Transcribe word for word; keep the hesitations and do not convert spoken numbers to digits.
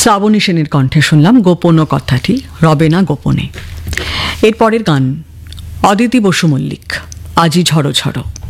শ্রাবণী সেনের কণ্ঠে শুনলাম গোপন কথাটি রবে না গোপনে। এর পরের গান অদিতি বসু মল্লিক, আজই ঝড়ো ঝড়ো।